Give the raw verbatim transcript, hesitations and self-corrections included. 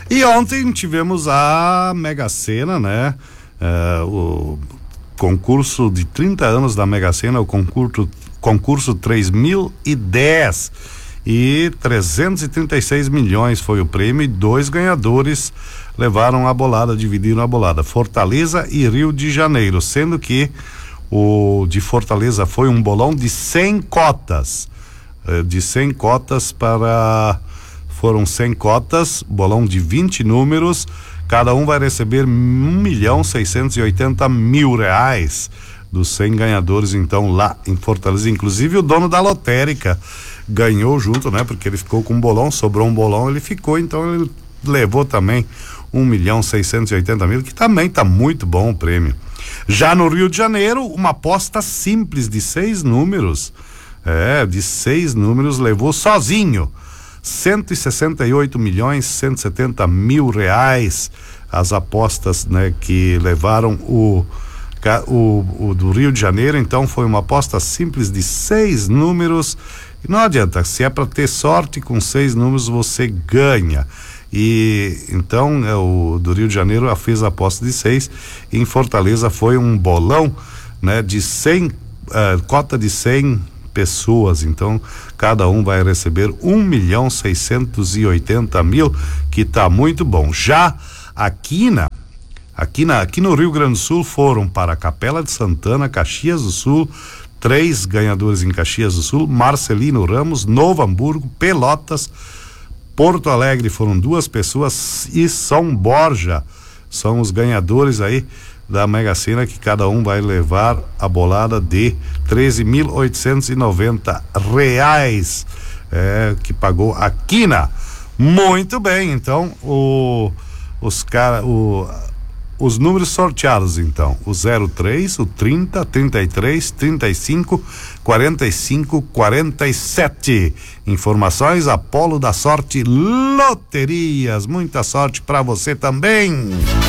E ontem tivemos a Mega Sena, né? Uh, o concurso de trinta anos da Mega Sena, o concurso, concurso três mil e dez. E trezentos e trinta e seis milhões foi o prêmio, e dois ganhadores levaram a bolada, dividiram a bolada, Fortaleza e Rio de Janeiro, sendo que o de Fortaleza foi um bolão de cem cotas, de cem cotas para, foram cem cotas, bolão de vinte números, cada um vai receber um milhão seiscentos e oitenta mil reais dos cem ganhadores, então, lá em Fortaleza. Inclusive o dono da lotérica ganhou junto, né? Porque ele ficou com um bolão, sobrou um bolão, ele ficou, então ele levou também um milhão seiscentos e oitenta mil, que também tá muito bom o prêmio. Já no Rio de Janeiro, uma aposta simples de seis números, é, de seis números, levou sozinho cento e sessenta e oito milhões cento e setenta mil reais. As apostas, né, que levaram o, o, o do Rio de Janeiro. Então foi uma aposta simples de seis números. E não adianta, se é para ter sorte com seis números, você ganha. E então é, o do Rio de Janeiro fez a aposta de seis. Em Fortaleza foi um bolão, né, de cem, uh, cota de cem pessoas. Então cada um vai receber um milhão seiscentos e oitenta mil, que tá muito bom. Já aqui na aqui na aqui no Rio Grande do Sul foram para Capela de Santana, Caxias do Sul, três ganhadores em Caxias do Sul, Marcelino Ramos, Novo Hamburgo, Pelotas, Porto Alegre foram duas pessoas, e São Borja são os ganhadores aí da Mega Sena, que cada um vai levar a bolada de treze mil oitocentos e noventa reais, é, que pagou a Quina. Muito bem, então o, os cara, o os números sorteados, então, o zero três, o trinta, trinta e três, trinta e cinco, quarenta e cinco, quarenta e sete. Informações Apolo da Sorte Loterias. Muita sorte para você também.